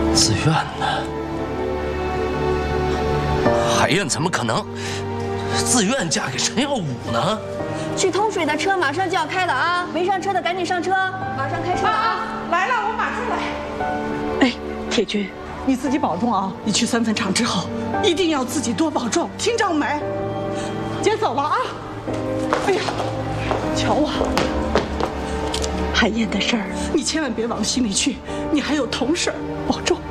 自愿呢？海燕怎么可能自愿嫁给陈耀武呢？ 去通水的车马上就要开了啊！没上车的赶紧上车，马上开车了啊！ 来了，我马上来。哎，铁军，你自己保重啊！你去三分厂之后，一定要自己多保重，听着没？姐走了啊！哎呀，瞧我，海燕的事儿，你千万别往心里去，你还有同事，保重。